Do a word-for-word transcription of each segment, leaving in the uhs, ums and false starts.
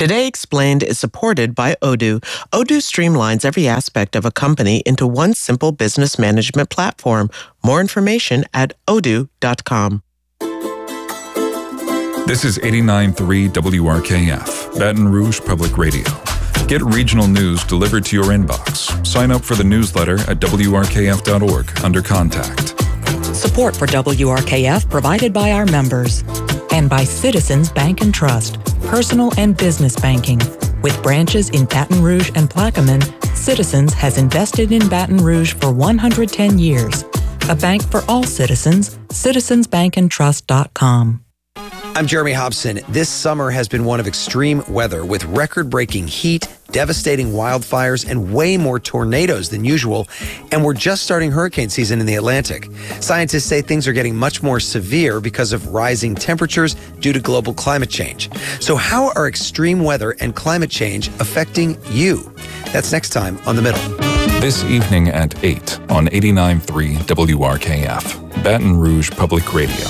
Today Explained is supported by Odoo. Odoo streamlines every aspect of a company into one simple business management platform. More information at odoo dot com. This is eighty-nine point three W R K F, Baton Rouge Public Radio. Get regional news delivered to your inbox. Sign up for the newsletter at W R K F dot org under Contact. Support for W R K F provided by our members and by Citizens Bank and Trust, personal and business banking. With branches in Baton Rouge and Plaquemine, Citizens has invested in Baton Rouge for one hundred ten years. A bank for all citizens, citizens bank and trust dot com. I'm Jeremy Hobson. This summer has been one of extreme weather with record-breaking heat, devastating wildfires, and way more tornadoes than usual. And we're just starting hurricane season in the Atlantic. Scientists say things are getting much more severe because of rising temperatures due to global climate change. So how are extreme weather and climate change affecting you? That's next time on The Middle. This evening at eight on eighty-nine point three W R K F, Baton Rouge Public Radio.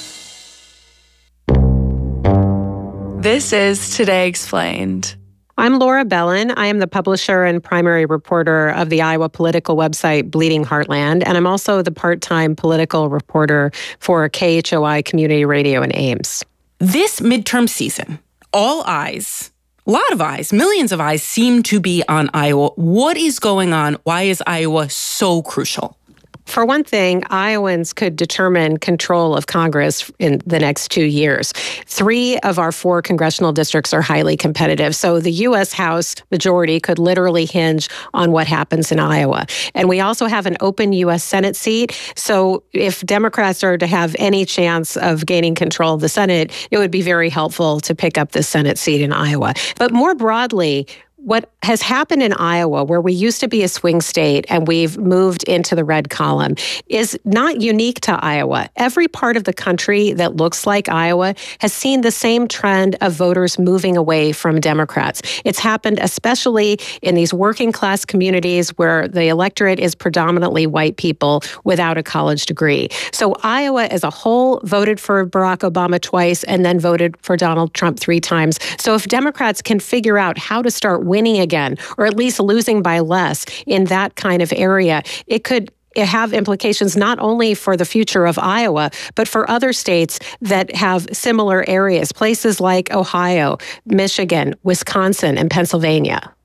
This is Today Explained. I'm Laura Bellin. I am the publisher and primary reporter of the Iowa political website Bleeding Heartland, and I'm also the part-time political reporter for K H O I Community Radio in Ames. This midterm season, all eyes, a lot of eyes, millions of eyes seem to be on Iowa. What is going on? Why is Iowa so crucial? For one thing, Iowans could determine control of Congress in the next two years. Three of our four congressional districts are highly competitive, so the U S House majority could literally hinge on what happens in Iowa. And we also have an open U S Senate seat, so if Democrats are to have any chance of gaining control of the Senate, it would be very helpful to pick up the Senate seat in Iowa. But more broadly, what has happened in Iowa, where we used to be a swing state and we've moved into the red column, is not unique to Iowa. Every part of the country that looks like Iowa has seen the same trend of voters moving away from Democrats. It's happened especially in these working class communities where the electorate is predominantly white people without a college degree. So Iowa as a whole voted for Barack Obama twice and then voted for Donald Trump three times. So if Democrats can figure out how to start winning again, or at least losing by less in that kind of area, it could have implications not only for the future of Iowa, but for other states that have similar areas, places like Ohio, Michigan, Wisconsin, and Pennsylvania.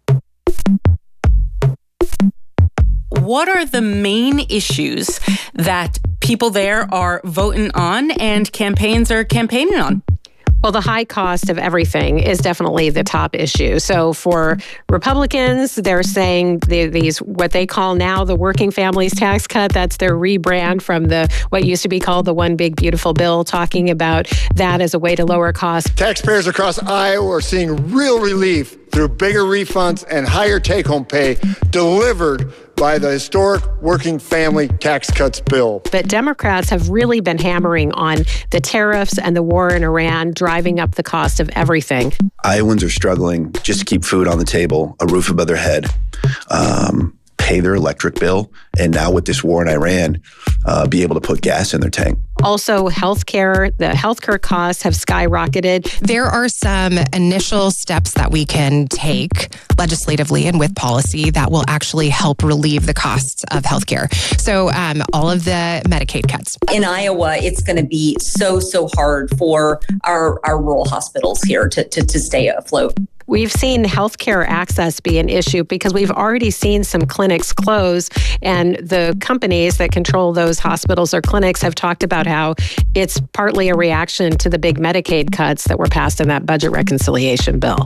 What are the main issues that people there are voting on and campaigns are campaigning on? Well, the high cost of everything is definitely the top issue. So for Republicans, they're saying the, these what they call now the working families tax cut. That's their rebrand from the what used to be called the One Big Beautiful Bill, talking about that as a way to lower costs. Taxpayers across Iowa are seeing real relief through bigger refunds and higher take-home pay delivered by the historic working family tax cuts bill. But Democrats have really been hammering on the tariffs and the war in Iran, driving up the cost of everything. Iowans are struggling just to keep food on the table, a roof above their head, um, pay their electric bill, and now with this war in Iran, uh, be able to put gas in their tank. Also, healthcare, the healthcare costs have skyrocketed. There are some initial steps that we can take legislatively and with policy that will actually help relieve the costs of healthcare. So um, all of the Medicaid cuts. In Iowa, it's going to be so, so hard for our, our rural hospitals here to, to, to stay afloat. We've seen healthcare access be an issue because we've already seen some clinics close, and the companies that control those hospitals or clinics have talked about how it's partly a reaction to the big Medicaid cuts that were passed in that budget reconciliation bill.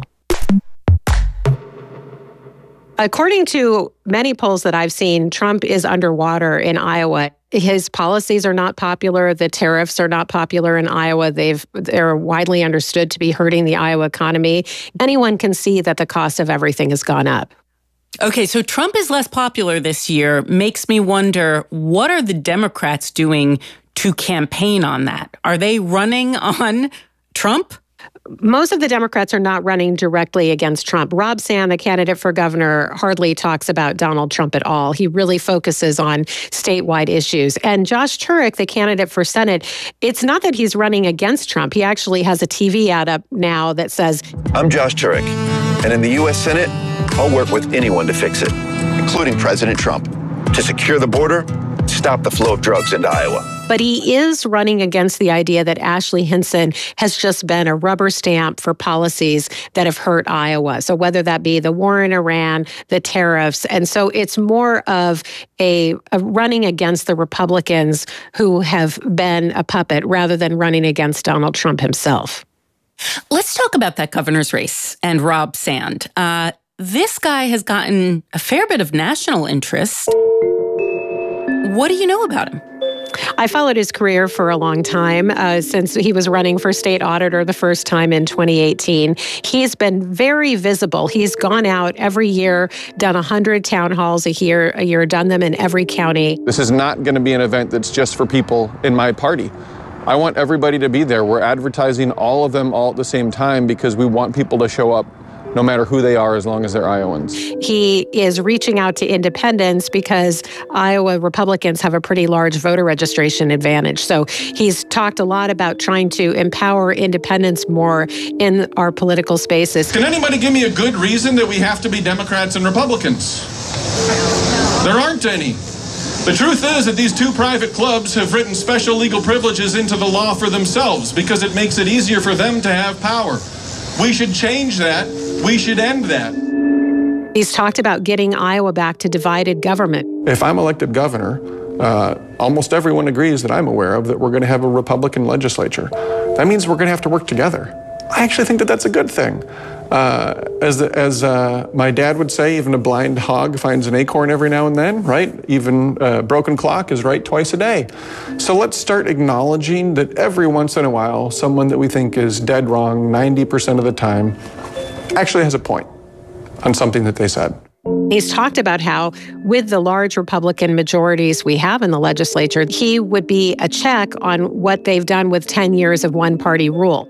According to many polls that I've seen, Trump is underwater in Iowa. His policies are not popular. The tariffs are not popular in Iowa. They've, they're widely understood to be hurting the Iowa economy. Anyone can see that the cost of everything has gone up. Okay, so Trump is less popular this year. Makes me wonder, what are the Democrats doing to campaign on that? Are they running on Trump? most of the Democrats are not running directly against Trump. Rob Sand, the candidate for governor, hardly talks about Donald Trump at all. He really focuses on statewide issues. And Josh Turek, the candidate for Senate, it's not that he's running against Trump. He actually has a T V ad up now that says, I'm Josh Turek, and in the U S Senate, I'll work with anyone to fix it, including President Trump, to secure the border, stop the flow of drugs into Iowa. But he is running against the idea that Ashley Hinson has just been a rubber stamp for policies that have hurt Iowa. So whether that be the war in Iran, the tariffs. And so it's more of a, a running against the Republicans who have been a puppet rather than running against Donald Trump himself. Let's talk about that governor's race and Rob Sand. Uh, this guy has gotten a fair bit of national interest. What do you know about him? I followed his career for a long time, uh, since he was running for state auditor the first time in twenty eighteen. He's been very visible. He's gone out every year, done one hundred town halls a year, a year, done them in every county. This is not going to be an event that's just for people in my party. I want everybody to be there. We're advertising all of them all at the same time because we want people to show up no matter who they are, as long as they're Iowans. He is reaching out to independents because Iowa Republicans have a pretty large voter registration advantage. So he's talked a lot about trying to empower independents more in our political spaces. Can anybody give me a good reason that we have to be Democrats and Republicans? There aren't any. The truth is that these two private clubs have written special legal privileges into the law for themselves because it makes it easier for them to have power. We should change that. We should end that. He's talked about getting Iowa back to divided government. If I'm elected governor, uh, almost everyone agrees that I'm aware of that we're going to have a Republican legislature. That means we're going to have to work together. I actually think that that's a good thing. Uh, as as uh, my dad would say, even a blind hog finds an acorn every now and then, right? Even a broken clock is right twice a day. So let's start acknowledging that every once in a while, someone that we think is dead wrong ninety percent of the time actually has a point on something that they said. He's talked about how, with the large Republican majorities we have in the legislature, he would be a check on what they've done with ten years of one-party rule.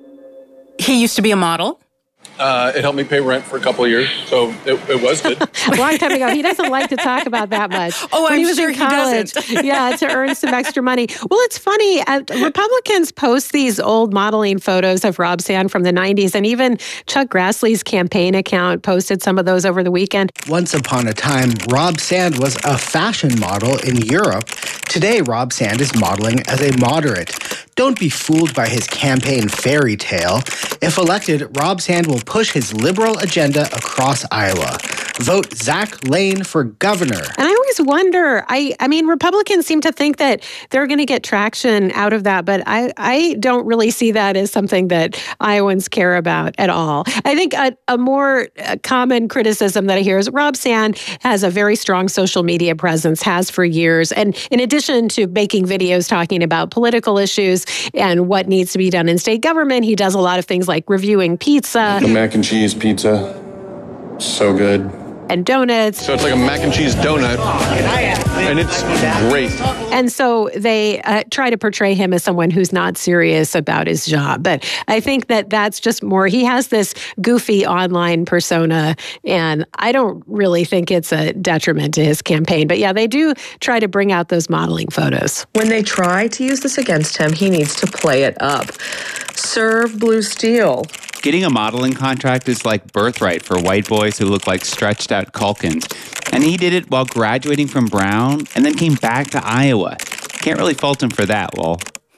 He used to be a model. Uh, it helped me pay rent for a couple of years, so it, it was good. A long time ago. He doesn't like to talk about that much. Oh, when I'm he was sure in college, he doesn't. yeah, to earn some extra money. Well, it's funny. Uh, Republicans post these old modeling photos of Rob Sand from the nineties, and even Chuck Grassley's campaign account posted some of those over the weekend. Once upon a time, Rob Sand was a fashion model in Europe. Today, Rob Sand is modeling as a moderate. Don't be fooled by his campaign fairy tale. If elected, Rob Sand will push his liberal agenda across Iowa. Vote Zach Lane for governor. And I always wonder, I, I mean, Republicans seem to think that they're going to get traction out of that, but I, I don't really see that as something that Iowans care about at all. I think a, a more common criticism that I hear is Rob Sand has a very strong social media presence, has for years. And in addition to making videos talking about political issues and what needs to be done in state government, he does a lot of things like reviewing pizza. The mac and cheese pizza, so good. And donuts. So it's like a mac and cheese donut, and it's great. And so they uh, try to portray him as someone who's not serious about his job. But I think that that's just more, he has this goofy online persona, and I don't really think it's a detriment to his campaign. But yeah, they do try to bring out those modeling photos. When they try to use this against him, he needs to play it up. Serve Blue Steel. Getting a modeling contract is like birthright for white boys who look like stretched out Culkins. And he did it while graduating from Brown and then came back to Iowa. Can't really fault him for that, lol.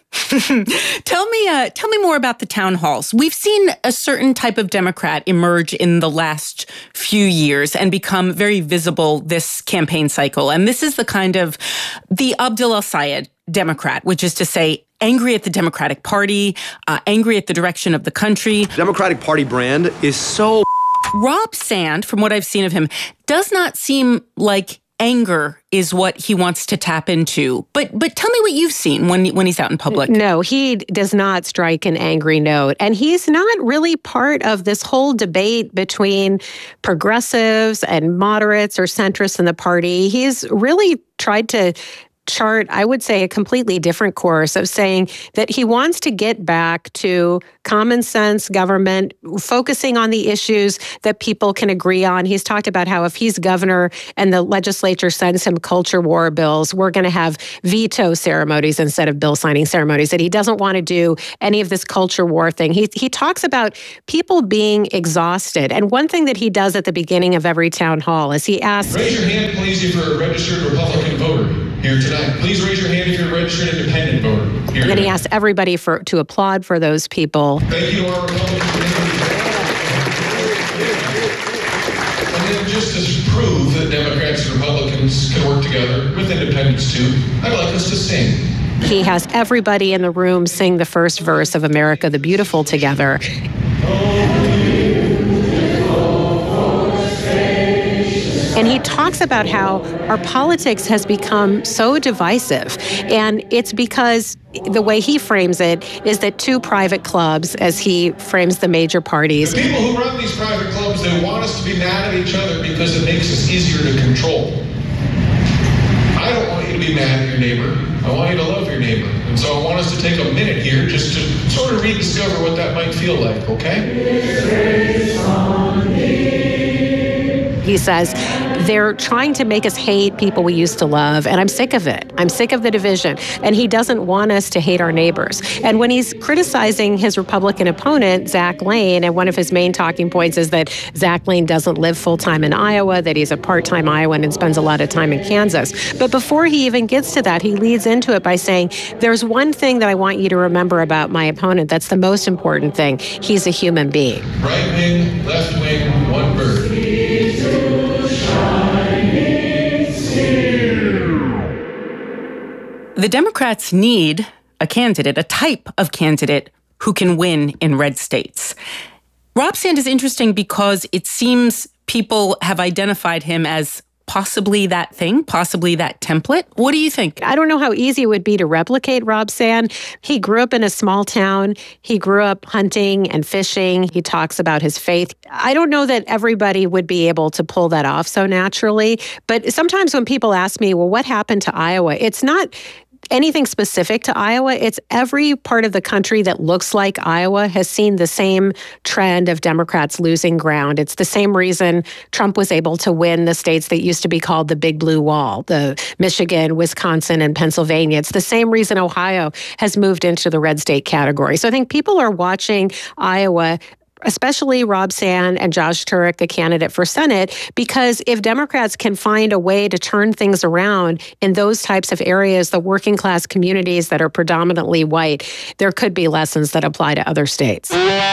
tell me, uh, tell me more about the town halls. We've seen a certain type of Democrat emerge in the last few years and become very visible this campaign cycle. And this is the kind of the Abdul El-Sayed Democrat, which is to say, angry at the Democratic Party, uh, angry at the direction of the country. The Democratic Party brand is so... Rob Sand, from what I've seen of him, does not seem like anger is what he wants to tap into. But but tell me what you've seen when when he's out in public. No, he does not strike an angry note. And he's not really part of this whole debate between progressives and moderates or centrists in the party. He's really tried to chart, I would say, a completely different course of saying that he wants to get back to common sense government, focusing on the issues that people can agree on. He's talked about how if he's governor and the legislature sends him culture war bills, we're going to have veto ceremonies instead of bill signing ceremonies, that he doesn't want to do any of this culture war thing. He, he talks about people being exhausted. And one thing that he does at the beginning of every town hall is he asks, raise your hand, please, if you're a registered Republican voter here tonight. Please raise your hand if you're a registered independent voter here and then tonight. he asks everybody for to applaud for those people. Thank you to our Republican community. And then just to prove that Democrats and Republicans can work together, with independents too, I'd like us to sing. He has everybody in the room sing the first verse of America the Beautiful together. And he talks about how our politics has become so divisive. And it's because the way he frames it is that two private clubs, as he frames the major parties. The people who run these private clubs, they want us to be mad at each other because it makes us easier to control. I don't want you to be mad at your neighbor. I want you to love your neighbor. And so I want us to take a minute here just to sort of rediscover what that might feel like, okay? He says, they're trying to make us hate people we used to love, and I'm sick of it. I'm sick of the division. And he doesn't want us to hate our neighbors. And when he's criticizing his Republican opponent, Zach Lane, and one of his main talking points is that Zach Lane doesn't live full-time in Iowa, that he's a part-time Iowan and spends a lot of time in Kansas. But before he even gets to that, he leads into it by saying, there's one thing that I want you to remember about my opponent. That's the most important thing. He's a human being. Right wing, left wing, one bird. The Democrats need a candidate, a type of candidate who can win in red states. Rob Sand is interesting because it seems people have identified him as possibly that thing, possibly that template. What do you think? I don't know how easy it would be to replicate Rob Sand. He grew up in a small town. He grew up hunting and fishing. He talks about his faith. I don't know that everybody would be able to pull that off so naturally. But sometimes when people ask me, well, what happened to Iowa? It's not anything specific to Iowa. It's every part of the country that looks like Iowa has seen the same trend of Democrats losing ground. It's the same reason Trump was able to win the states that used to be called the Big Blue Wall, the Michigan, Wisconsin, and Pennsylvania. It's the same reason Ohio has moved into the red state category. So I think people are watching Iowa, especially Rob Sand and Josh Turek, the candidate for Senate, because if Democrats can find a way to turn things around in those types of areas, the working class communities that are predominantly white, there could be lessons that apply to other states.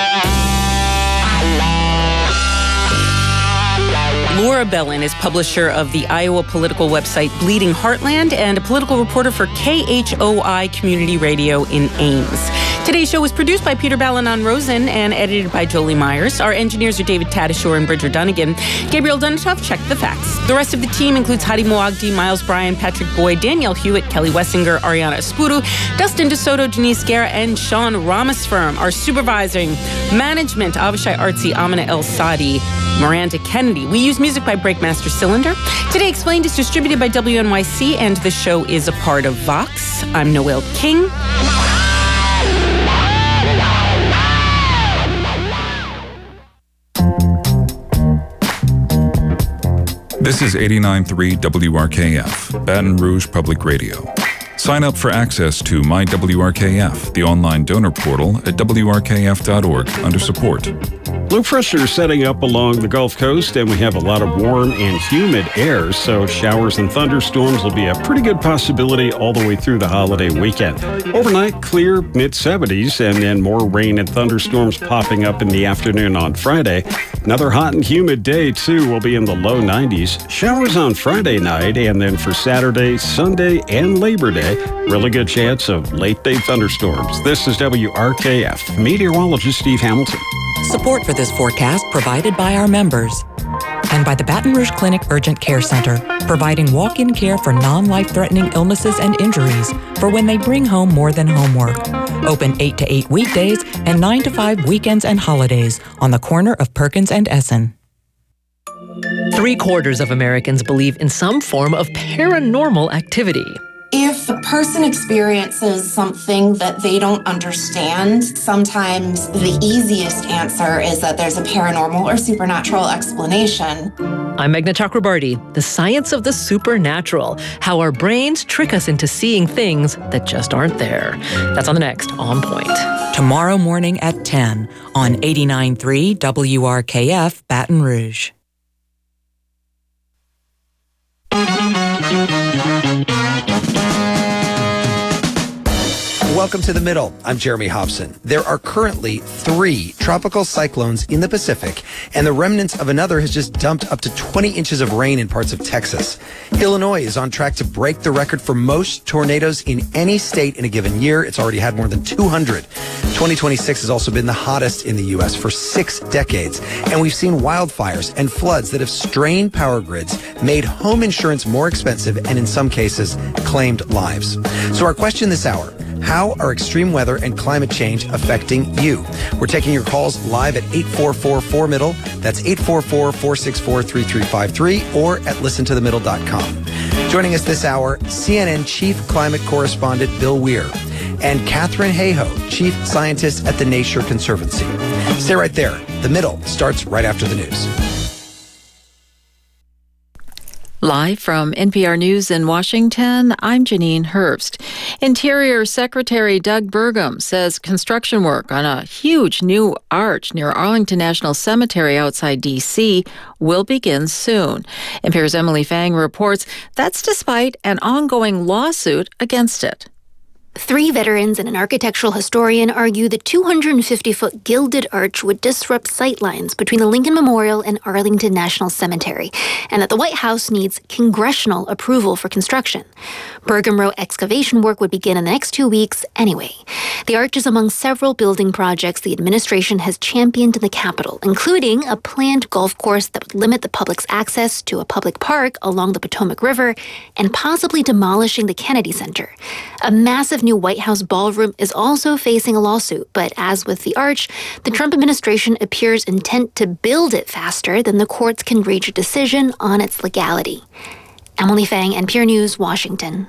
Laura Bellin is publisher of the Iowa political website Bleeding Heartland and a political reporter for K H O I Community Radio in Ames. Today's show was produced by Peter Balanon-Rosen and edited by Jolie Myers. Our engineers are David Tadashore and Bridger Dunnigan. Gabriel Dunatoff checked the facts. The rest of the team includes Hadi Moagdi, Miles Bryan, Patrick Boyd, Danielle Hewitt, Kelly Wessinger, Ariana Espuru, Dustin DeSoto, Janice Guerra, and Sean Ramasfirm. Our supervising management, Avishai Artsy, Amina El Sadi, Miranda Kennedy. We use music by Breakmaster Cylinder. Today Explained is distributed by W N Y C, and the show is a part of Vox. I'm Noel King. This is eighty-nine point three W R K F, Baton Rouge Public Radio. Sign up for access to My W R K F, the online donor portal at W R K F dot org under support. Low pressure is setting up along the Gulf Coast, and we have a lot of warm and humid air, so showers and thunderstorms will be a pretty good possibility all the way through the holiday weekend. Overnight, clear mid seventies, and then more rain and thunderstorms popping up in the afternoon on Friday. Another hot and humid day, too, will be in the low nineties. Showers on Friday night, and then for Saturday, Sunday, and Labor Day, really good chance of late-day thunderstorms. This is W R K F, meteorologist Steve Hamilton. Support for this forecast provided by our members and by the Baton Rouge Clinic Urgent Care Center, providing walk-in care for non-life-threatening illnesses and injuries for when they bring home more than homework. Open eight to eight weekdays and nine to five weekends and holidays on the corner of Perkins and Essen. Three quarters of Americans believe in some form of paranormal activity. If the person experiences something that they don't understand, sometimes the easiest answer is that there's a paranormal or supernatural explanation. I'm Meghna Chakrabarti. The science of the supernatural, how our brains trick us into seeing things that just aren't there. That's on the next On Point. Tomorrow morning at ten on eighty-nine point three W R K F Baton Rouge. Welcome to The Middle. I'm Jeremy Hobson. There are currently three tropical cyclones in the Pacific, and the remnants of another has just dumped up to twenty inches of rain in parts of Texas. Illinois is on track to break the record for most tornadoes in any state in a given year. It's already had more than two hundred. twenty twenty-six has also been the hottest in the U S for six decades, and we've seen wildfires and floods that have strained power grids, made home insurance more expensive, and in some cases, claimed lives. So our question this hour: how are extreme weather and climate change affecting you? We're taking your calls live at eight four four four middle. That's eight four four, four six four, three three five three or at listen to the middle dot com. Joining us this hour, C N N Chief Climate Correspondent Bill Weir and Katharine Hayhoe, Chief Scientist at the Nature Conservancy. Stay right there. The Middle starts right after the news. Live from N P R News in Washington, I'm Janine Herbst. Interior Secretary Doug Burgum says construction work on a huge new arch near Arlington National Cemetery outside D C will begin soon. N P R's Emily Fang reports that's despite an ongoing lawsuit against it. Three veterans and an architectural historian argue the two hundred fifty foot gilded arch would disrupt sightlines between the Lincoln Memorial and Arlington National Cemetery, and that the White House needs congressional approval for construction. Burgum wrote excavation work would begin in the next two weeks anyway. The arch is among several building projects the administration has championed in the Capitol, including a planned golf course that would limit the public's access to a public park along the Potomac River, and possibly demolishing the Kennedy Center. A massive new White House ballroom is also facing a lawsuit, but as with the arch, the Trump administration appears intent to build it faster than the courts can reach a decision on its legality. Emily Fang, N P R News, Washington.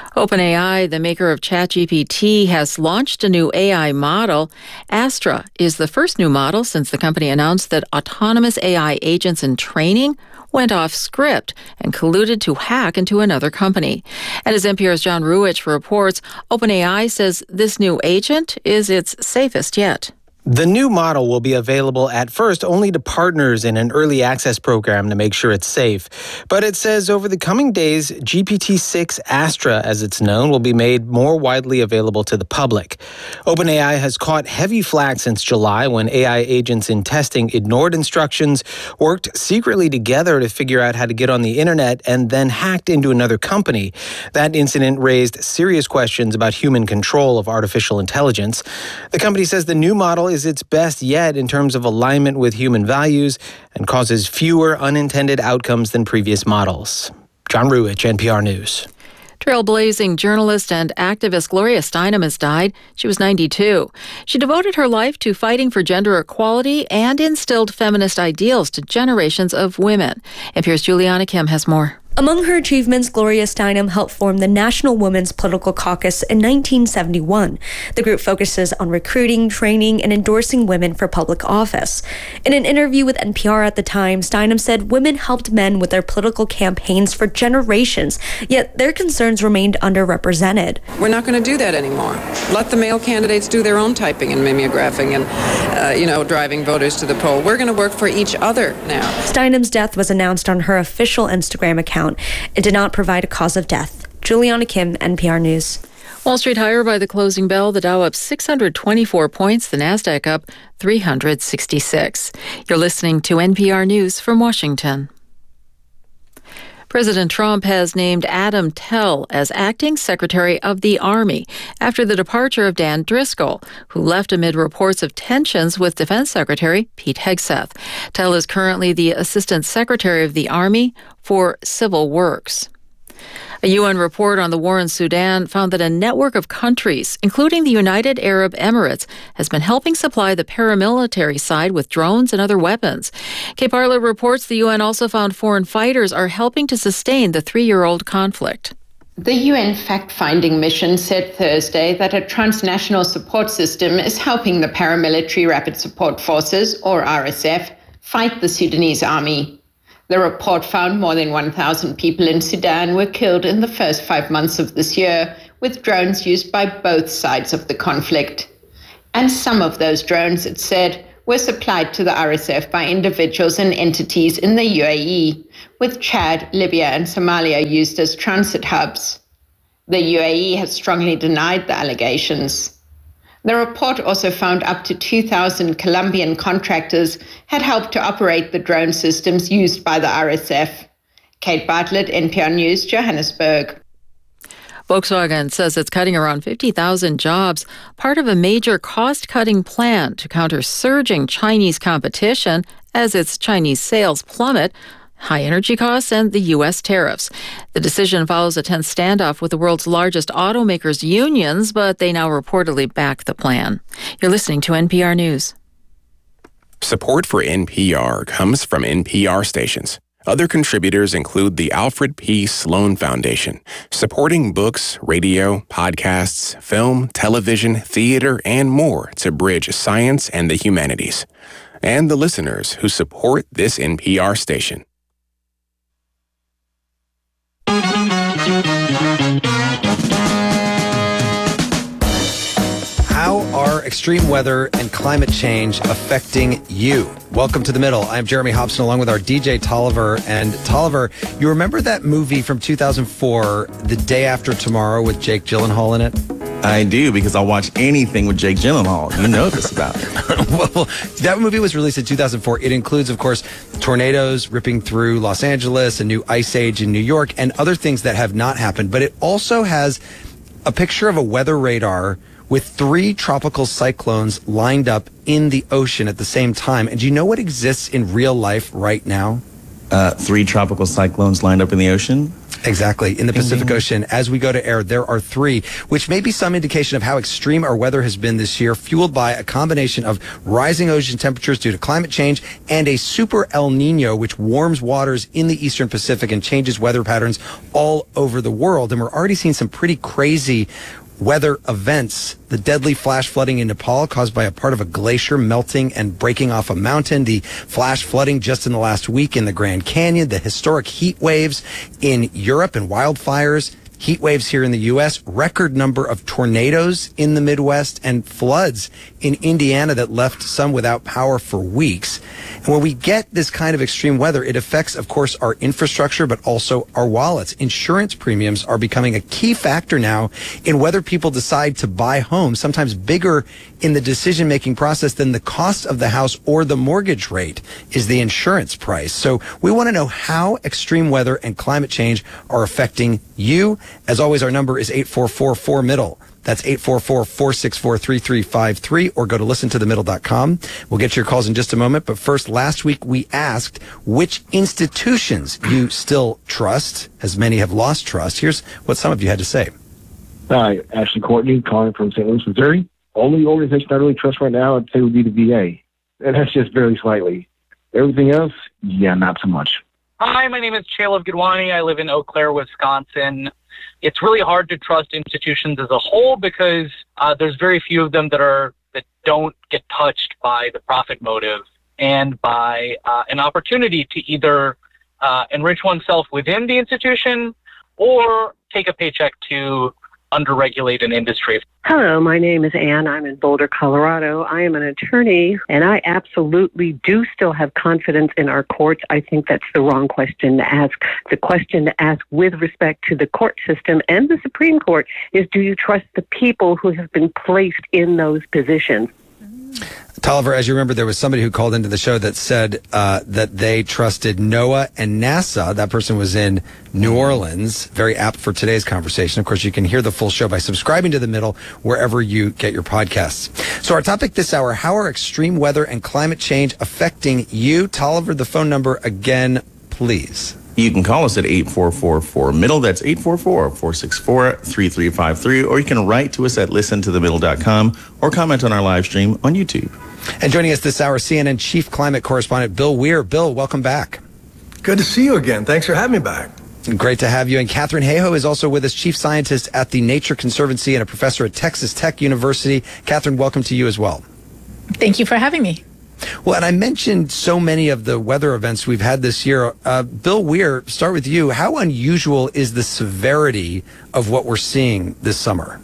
OpenAI, the maker of ChatGPT, has launched a new A I model. Astra is the first new model since the company announced that autonomous A I agents in training went off script and colluded to hack into another company. And as N P R's John Ruwitch reports, OpenAI says this new agent is its safest yet. The new model will be available at first only to partners in an early access program to make sure it's safe. But it says over the coming days, G P T six Astra, as it's known, will be made more widely available to the public. OpenAI has caught heavy flack since July when A I agents in testing ignored instructions, worked secretly together to figure out how to get on the internet, and then hacked into another company. That incident raised serious questions about human control of artificial intelligence. The company says the new model is its best yet in terms of alignment with human values and causes fewer unintended outcomes than previous models. John Ruwitch, N P R News. Trailblazing journalist and activist Gloria Steinem has died. She was ninety-two. She devoted her life to fighting for gender equality and instilled feminist ideals to generations of women. N P R's Juliana Kim has more. Among her achievements, Gloria Steinem helped form the National Women's Political Caucus in nineteen seventy-one. The group focuses on recruiting, training, and endorsing women for public office. In an interview with N P R at the time, Steinem said women helped men with their political campaigns for generations, yet their concerns remained underrepresented. We're not going to do that anymore. Let the male candidates do their own typing and mimeographing and, uh, you know, driving voters to the poll. We're going to work for each other now. Steinem's death was announced on her official Instagram account. It did not provide a cause of death. Juliana Kim, N P R News. Wall Street higher by the closing bell. The Dow up six hundred twenty-four points. The Nasdaq up three hundred sixty-six. You're listening to N P R News from Washington. President Trump has named Adam Tell as acting Secretary of the Army after the departure of Dan Driscoll, who left amid reports of tensions with Defense Secretary Pete Hegseth. Tell is currently the Assistant Secretary of the Army for Civil Works. A U N report on the war in Sudan found that a network of countries, including the United Arab Emirates, has been helping supply the paramilitary side with drones and other weapons. Cape Arlet reports the U N also found foreign fighters are helping to sustain the three-year-old conflict. The U N fact-finding mission said Thursday that a transnational support system is helping the paramilitary Rapid Support Forces, or R S F, fight the Sudanese army. The report found more than one thousand people in Sudan were killed in the first five months of this year, with drones used by both sides of the conflict. And some of those drones, it said, were supplied to the R S F by individuals and entities in the U A E, with Chad, Libya, and Somalia used as transit hubs. The U A E has strongly denied the allegations. The report also found up to two thousand Colombian contractors had helped to operate the drone systems used by the R S F. Kate Bartlett, N P R News, Johannesburg. Volkswagen says it's cutting around fifty thousand jobs, part of a major cost-cutting plan to counter surging Chinese competition as its Chinese sales plummet, high energy costs, and the U S tariffs. The decision follows a tense standoff with the world's largest automakers' unions, but they now reportedly back the plan. You're listening to N P R News. Support for N P R comes from N P R stations. Other contributors include the Alfred P. Sloan Foundation, supporting books, radio, podcasts, film, television, theater, and more to bridge science and the humanities. And the listeners who support this N P R station. How are extreme weather and climate change affecting you? Welcome to The Middle. I'm Jeremy Hobson along with our D J Tolliver. And Tolliver, you remember that movie from two thousand four, The Day After Tomorrow, with Jake Gyllenhaal in it? I do, because I'll watch anything with Jake Gyllenhaal. You know this about it. Well, that movie was released in two thousand four. It includes, of course, tornadoes ripping through Los Angeles, a new ice age in New York, and other things that have not happened. But it also has a picture of a weather radar with three tropical cyclones lined up in the ocean at the same time. And do you know what exists in real life right now? Uh, three tropical cyclones lined up in the ocean? Exactly. In the Pacific Ocean, as we go to air, there are three, which may be some indication of how extreme our weather has been this year, fueled by a combination of rising ocean temperatures due to climate change and a super El Nino, which warms waters in the Eastern Pacific and changes weather patterns all over the world. And we're already seeing some pretty crazy weather events. The deadly flash flooding in Nepal caused by a part of a glacier melting and breaking off a mountain. The flash flooding just in the last week in the Grand Canyon. The historic heat waves in Europe and wildfires. Heat waves here in the U S. Record number of tornadoes in the Midwest and floods in Indiana that left some without power for weeks. And when we get this kind of extreme weather, it affects, of course, our infrastructure, but also our wallets. Insurance premiums are becoming a key factor now in whether people decide to buy homes, sometimes bigger in the decision-making process than the cost of the house or the mortgage rate is the insurance price. So we want to know how extreme weather and climate change are affecting you. As always, our number is eight four four four middle. That's eight four four, four six four, three three five three, or go to listen to the middle dot com. We'll get to your calls in just a moment. But first, last week we asked which institutions you still trust, as many have lost trust. Here's what some of you had to say. Hi, Ashley Courtney, calling from Saint Louis, Missouri. Only organization I really trust right now, I'd say, would be the V A. And that's just very slightly. Everything else, yeah, not so much. Hi, my name is Chalav Gidwani. I live in Eau Claire, Wisconsin. It's really hard to trust institutions as a whole because uh, there's very few of them that are that don't get touched by the profit motive and by uh, an opportunity to either uh, enrich oneself within the institution or take a paycheck to underregulate an industry. Hello, my name is Ann. I'm in Boulder, Colorado. I am an attorney, and I absolutely do still have confidence in our courts. I think that's the wrong question to ask. The question to ask with respect to the court system and the Supreme Court is, do you trust the people who have been placed in those positions? Tolliver, as you remember, there was somebody who called into the show that said uh, that they trusted NOAA and NASA. That person was in New Orleans. Very apt for today's conversation. Of course, you can hear the full show by subscribing to The Middle wherever you get your podcasts. So our topic this hour, how are extreme weather and climate change affecting you? Tolliver, the phone number again, please. You can call us at eight four four four middle. That's eight four four, four six four, three three five three. Or you can write to us at listen to the middle dot com or comment on our live stream on YouTube. And joining us this hour, C N N Chief Climate Correspondent Bill Weir. Bill, welcome back. Good to see you again. Thanks for having me back. Great to have you. And Katharine Hayhoe is also with us, chief scientist at the Nature Conservancy and a professor at Texas Tech University. Katharine, welcome to you as well. Thank you for having me. Well, and I mentioned so many of the weather events we've had this year. Uh, Bill Weir, start with you. How unusual is the severity of what we're seeing this summer?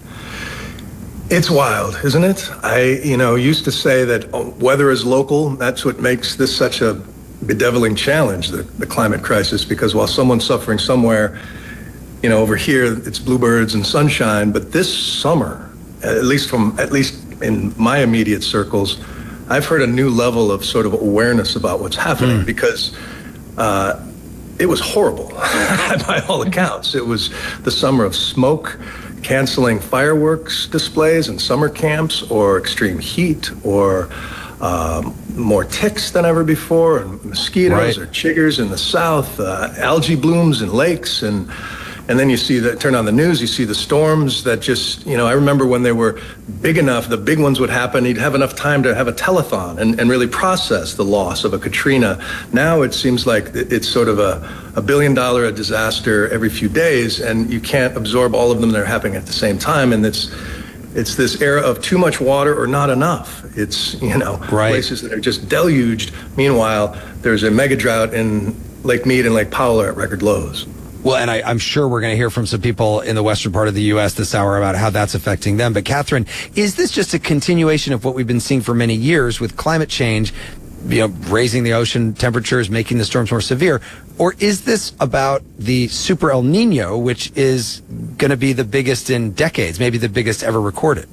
It's wild, isn't it? I, you know, used to say that weather is local. That's what makes this such a bedeviling challenge, the, the climate crisis, because while someone's suffering somewhere, you know, over here, it's bluebirds and sunshine. But this summer, at least from, at least in my immediate circles, I've heard a new level of sort of awareness about what's happening mm. because uh, it was horrible by all accounts. It was the summer of smoke, canceling fireworks displays and summer camps, or extreme heat, or um, more ticks than ever before, and mosquitoes right. or chiggers in the south, uh, algae blooms in lakes, and and then you see that, turn on the news, you see the storms that just, you know, I remember when they were big enough, the big ones would happen, you'd have enough time to have a telethon and, and really process the loss of a Katrina. Now it seems like it's sort of a, a billion dollar a disaster every few days, and you can't absorb all of them that are happening at the same time, and it's it's this era of too much water or not enough. It's, you know, right. places that are just deluged. Meanwhile, there's a mega drought in Lake Mead and Lake Powell are at record lows. Well, and I, I'm sure we're going to hear from some people in the western part of the U S this hour about how that's affecting them. But Katharine, is this just a continuation of what we've been seeing for many years with climate change, you know, raising the ocean temperatures, making the storms more severe? Or is this about the Super El Nino, which is going to be the biggest in decades, maybe the biggest ever recorded?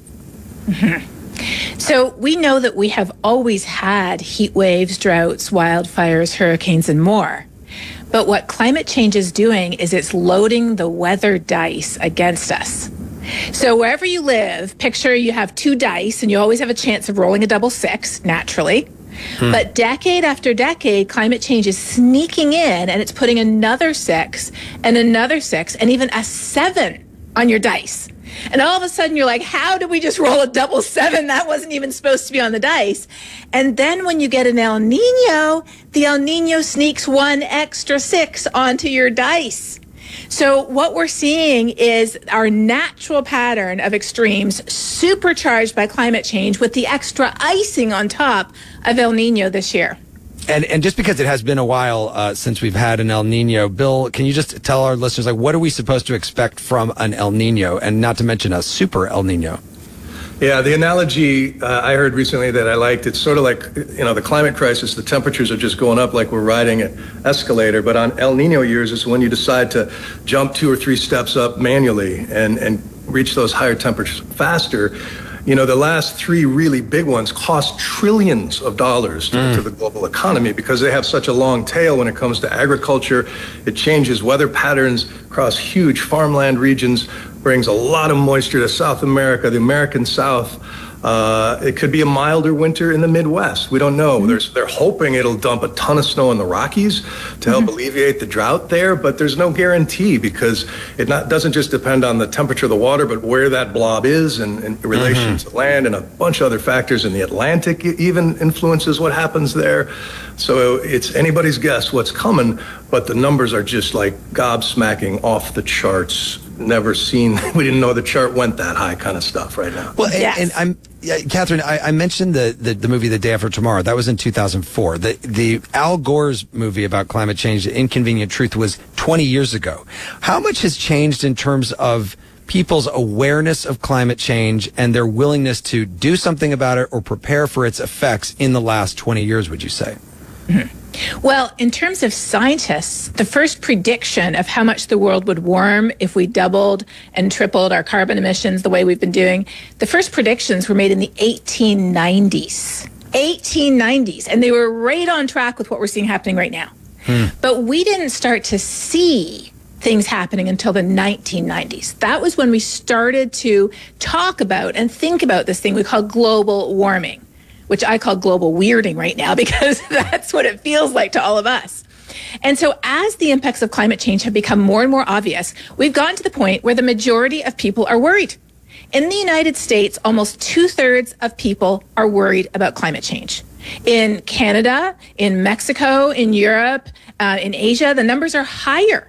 Mm-hmm. So we know that we have always had heat waves, droughts, wildfires, hurricanes, and more. But what climate change is doing is it's loading the weather dice against us. So wherever you live, picture you have two dice and you always have a chance of rolling a double six, naturally. Hmm. But decade after decade, climate change is sneaking in and it's putting another six and another six and even a seven on your dice. And all of a sudden you're like, how did we just roll a double seven? That wasn't even supposed to be on the dice. And then when you get an El Nino, the El Nino sneaks one extra six onto your dice. So what we're seeing is our natural pattern of extremes supercharged by climate change with the extra icing on top of El Nino this year. And and just because it has been a while uh, since we've had an El Nino, Bill, can you just tell our listeners, like, what are we supposed to expect from an El Nino, and not to mention a super El Nino? Yeah, the analogy uh, I heard recently that I liked, it's sort of like, you know, the climate crisis, the temperatures are just going up like we're riding an escalator. But on El Nino years is when you decide to jump two or three steps up manually and, and reach those higher temperatures faster. You know, the last three really big ones cost trillions of dollars to, mm. to the global economy because they have such a long tail when it comes to agriculture. It changes weather patterns across huge farmland regions, brings a lot of moisture to South America, the American South. Uh, it could be a milder winter in the Midwest. We don't know. Mm-hmm. There's, they're hoping it'll dump a ton of snow in the Rockies to help mm-hmm. alleviate the drought there, but there's no guarantee because it not, doesn't just depend on the temperature of the water, but where that blob is and in relation mm-hmm. to land, and a bunch of other factors in the Atlantic even influences what happens there. So it's anybody's guess what's coming, but the numbers are just like gobsmacking, off the charts. Never seen, we didn't know the chart went that high kind of stuff right now. Well, and, yes. and I'm, yeah, Katharine, I, I mentioned the, the, the movie The Day After Tomorrow. That was in two thousand four. The, the Al Gore's movie about climate change, The Inconvenient Truth, was twenty years ago. How much has changed in terms of people's awareness of climate change and their willingness to do something about it or prepare for its effects in the last twenty years, would you say? Mm-hmm. Well, in terms of scientists, the first prediction of how much the world would warm if we doubled and tripled our carbon emissions the way we've been doing, the first predictions were made in the eighteen nineties. eighteen nineties. And they were right on track with what we're seeing happening right now. Hmm. But we didn't start to see things happening until the nineteen nineties. That was when we started to talk about and think about this thing we call global warming, which I call global weirding right now because that's what it feels like to all of us. And so as the impacts of climate change have become more and more obvious, we've gotten to the point where the majority of people are worried. In the United States, almost two-thirds of people are worried about climate change. In Canada, in Mexico, in Europe, uh, in Asia, the numbers are higher.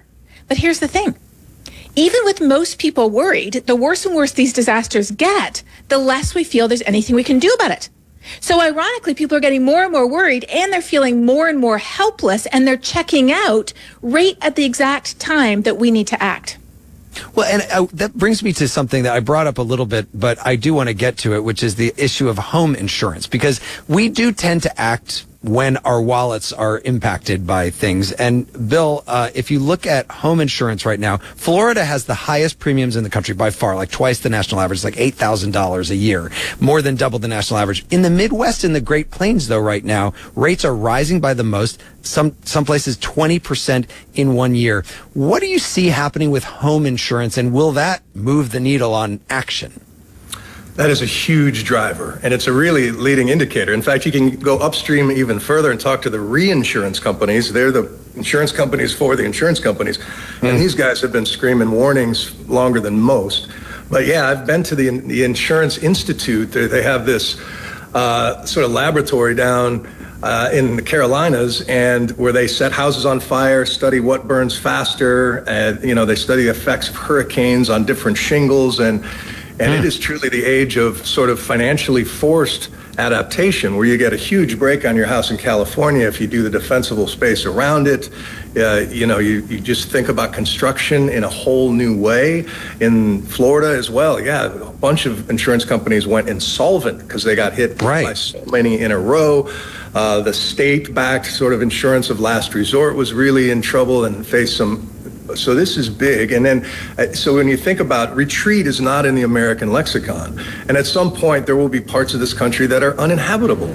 But here's the thing. Even with most people worried, the worse and worse these disasters get, the less we feel there's anything we can do about it. So ironically, people are getting more and more worried, and they're feeling more and more helpless, and they're checking out right at the exact time that we need to act. Well, and uh, that brings me to something that I brought up a little bit, but I do want to get to it, which is the issue of home insurance, because we do tend to act when our wallets are impacted by things. And Bill, uh, if you look at home insurance right now, Florida has the highest premiums in the country by far, like twice the national average, like eight thousand dollars a year, more than double the national average. In the Midwest and the Great Plains, though, right now, rates are rising by the most, some, some places twenty percent in one year. What do you see happening with home insurance, and will that move the needle on action? That is a huge driver, and it's a really leading indicator. In fact, you can go upstream even further and talk to the reinsurance companies. They're the insurance companies for the insurance companies, mm. and these guys have been screaming warnings longer than most. But yeah, I've been to the, the Insurance Institute. They, they have this uh, sort of laboratory down uh, in the Carolinas, and where they set houses on fire, study what burns faster, and you know they study the effects of hurricanes on different shingles, and And it is truly the age of sort of financially forced adaptation, where you get a huge break on your house in California if you do the defensible space around it. Uh, you know, you, you just think about construction in a whole new way. In Florida as well, yeah, a bunch of insurance companies went insolvent because they got hit right. by so many in a row. Uh, the state-backed sort of insurance of last resort was really in trouble and faced some. So this is big. And then, uh, so when you think about retreat is not in the American lexicon. And at some point, there will be parts of this country that are uninhabitable.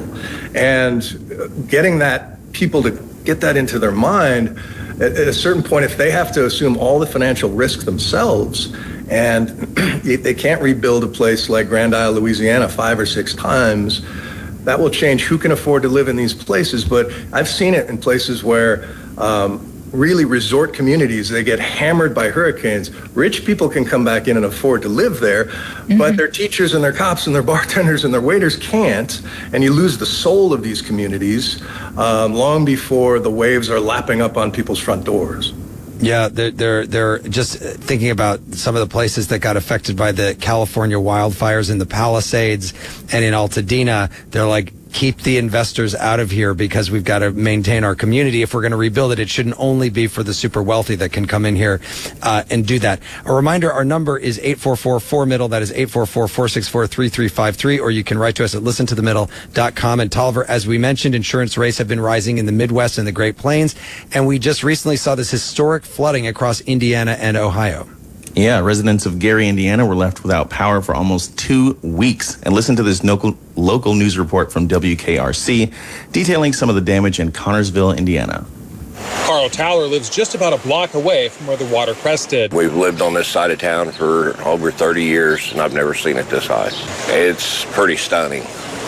And uh, getting that, people to get that into their mind, at, at a certain point, if they have to assume all the financial risk themselves, and they can't rebuild a place like Grand Isle, Louisiana, five or six times, that will change who can afford to live in these places. But I've seen it in places where, um, really resort communities, they get hammered by hurricanes. Rich people can come back in and afford to live there, mm-hmm. but their teachers and their cops and their bartenders and their waiters can't, and you lose the soul of these communities um, long before the waves are lapping up on people's front doors. Yeah, they're, they're, they're just thinking about some of the places that got affected by the California wildfires in the Palisades and in Altadena. They're like, keep the investors out of here because we've got to maintain our community. If we're going to rebuild it, it shouldn't only be for the super wealthy that can come in here uh, and do that. A reminder, our number is eight four four, four middle. That is eight four four, four six four, three three five three, or you can write to us at listen to the middle dot com. And Tolliver, as we mentioned, insurance rates have been rising in the Midwest and the Great Plains, and we just recently saw this historic flooding across Indiana and Ohio. Yeah, residents of Gary, Indiana were left without power for almost two weeks. And listen to this local, local news report from W K R C detailing some of the damage in Connorsville, Indiana. Carl Towler lives just about a block away from where the water crested. We've lived on this side of town for over thirty years, and I've never seen it this high. It's pretty stunning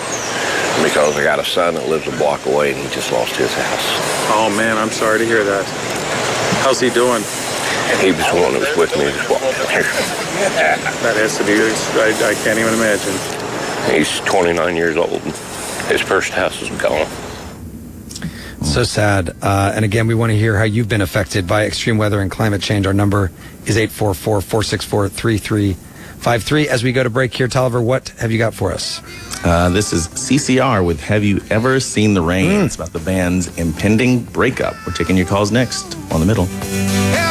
because I got a son that lives a block away, and he just lost his house. Oh, man, I'm sorry to hear that. How's he doing? He was the one that was with me this walk down here. That has to be, I, I can't even imagine. He's twenty-nine years old. His first house is gone. So sad. Uh, and again, we want to hear how you've been affected by extreme weather and climate change. Our number is eight four four, four six four, three three five three. As we go to break here, Tolliver, what have you got for us? Uh, this is C C R with Have You Ever Seen the Rain? Mm. It's about the band's impending breakup. We're taking your calls next on The Middle.